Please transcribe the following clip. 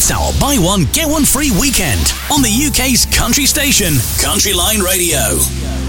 It's our buy one, get one free weekend on the UK's country station, Country Line Radio.